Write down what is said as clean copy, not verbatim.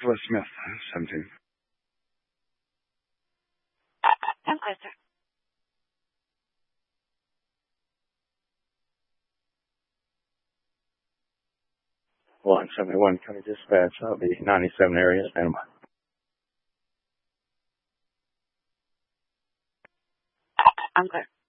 Nicholas Smith, 17. I'm clear, sir. Line 71, County Dispatch. That'll be 97 area, Panama. I'm clear.